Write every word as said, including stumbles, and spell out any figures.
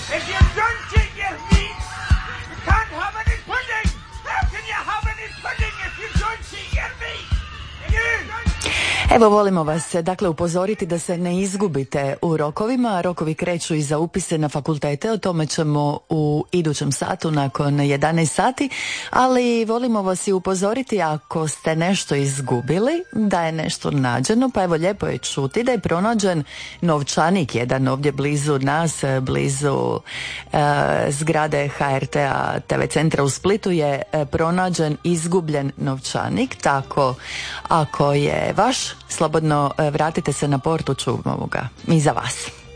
If you don't eat your meat, you can't have any pudding. How can you have any pudding if you don't eat your meat? Evo, volimo vas dakle upozoriti da se ne izgubite u rokovima. Rokovi kreću i za upise na fakultete, o tome ćemo u idućem satu nakon jedanaest sati, ali volimo vas i upozoriti ako ste nešto izgubili, da je nešto nađeno, pa evo lijepo je čuti da je pronađen novčanik jedan ovdje blizu nas, blizu e, zgrade H R T-a T V centra u Splitu je e, pronađen izgubljen novčanik, tako ako je vaš, slobodno vratite se na portu, čuvamo ga i za vas.